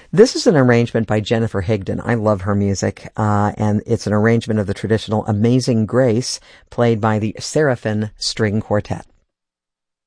This is an arrangement by Jennifer Higdon. I love her music, and it's an arrangement of the traditional Amazing Grace played by the Seraphim String Quartet.